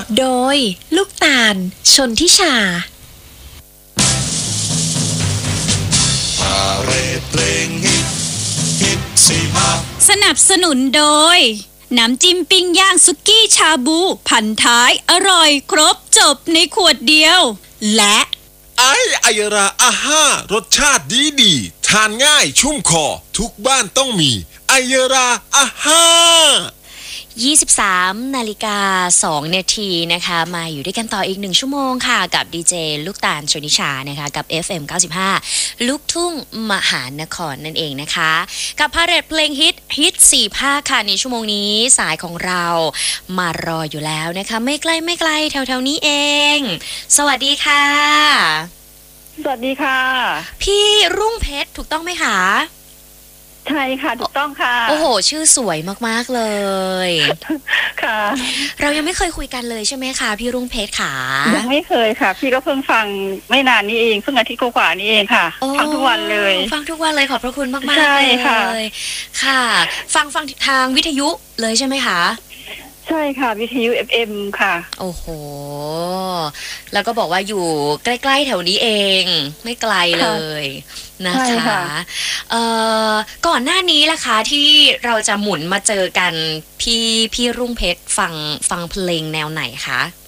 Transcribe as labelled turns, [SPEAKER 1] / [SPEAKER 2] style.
[SPEAKER 1] โดยลูกตาลชนทิชา
[SPEAKER 2] พาเรดเพลงฮิต45
[SPEAKER 3] สนับสนุนโดยน้ำจิ้มปิ้งย่างสุกี้ชาบูพันท้ายอร่อยครบจบในขวดเดียวและ
[SPEAKER 2] ไอยราอาห้ารสชาติดีทานง่ายชุ่มคอทุกบ้านต้องมีไอยราอาห้า
[SPEAKER 4] 23 นาฬิกา 2 นาทีนะคะมาอยู่ด้วยกันต่ออีก1ชั่วโมงค่ะกับดีเจลูกตาลชนิชานะคะกับ FM 95 ลูกทุ่งมหานครนั่นเองนะคะกับพาเรดเพลงฮิต4ภาคค่ะในชั่วโมงนี้สายของเรามารออยู่แล้วนะคะไม่ไกลแถวๆนี้เองสวัสดีค่ะ
[SPEAKER 5] สวัสดีค่ะ
[SPEAKER 4] พี่รุ่งเพชรถูกต้องไหมคะ
[SPEAKER 5] ใช่ค่ะถูกต้องค่ะ
[SPEAKER 4] โอ้โหชื่อสวยมากๆเลย
[SPEAKER 5] ค่ะ
[SPEAKER 4] เรายังไม่เคยคุยกันเลยใช่ไหมคะพี่รุ่งเพชรค่ะ
[SPEAKER 5] ยังไม่เคยค่ะพี่ก็เพิ่งฟังไม่นานนี้เองเพิ่งอาทิตย์กว่าๆนี้เองค่ะฟังทุกวันเลย
[SPEAKER 4] ฟังทุกวันเลยขอบพระคุณมากๆ
[SPEAKER 5] ใช่ค่ะ
[SPEAKER 4] ค่ะฟังทางวิทยุเลยใช่ไหมคะ
[SPEAKER 5] ใช่ค่ะวิทยุ FM ค่ะ
[SPEAKER 4] โอ้โหแล้วก็บอกว่าอยู่ใกล้ๆแถวนี้เองไม่ไกลเลยนะคะก่อนหน้านี้ล่ะคะที่เราจะหมุนมาเจอกันพี่รุ่งเพชรฟังเพลงแนวไหนคะ